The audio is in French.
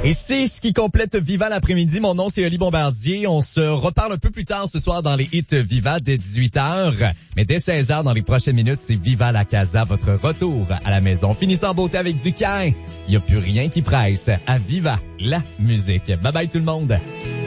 Et c'est ce qui complète Viva l'après-midi. Mon nom, c'est Oli Bombardier. On se reparle un peu plus tard ce soir dans les hits Viva dès 18h. Mais dès 16h, dans les prochaines minutes, c'est Viva la Casa, votre retour à la maison. Finissons en beauté avec du Cain. Il n'y a plus rien qui presse. À Viva la musique. Bye bye tout le monde.